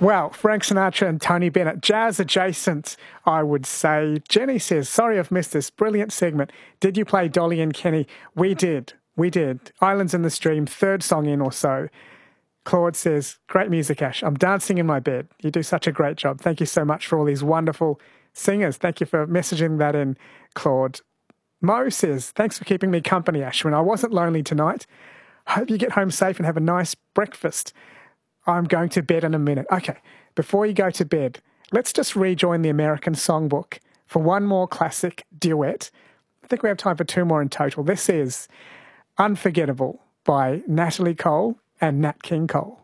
Well, Frank Sinatra and Tony Bennett, jazz adjacent, I would say. Jenny says, sorry I've missed this brilliant segment. Did you play Dolly and Kenny? We did. Islands in the Stream, third song in or so. Claude says, great music, Ash. I'm dancing in my bed. You do such a great job. Thank you so much for all these wonderful singers. Thank you for messaging that in, Claude. Mo says, thanks for keeping me company, Ash, when I wasn't lonely tonight. Hope you get home safe and have a nice breakfast. I'm going to bed in a minute. Okay, before you go to bed, let's just rejoin the American Songbook for one more classic duet. I think we have time for two more in total. This is Unforgettable by Natalie Cole and Nat King Cole.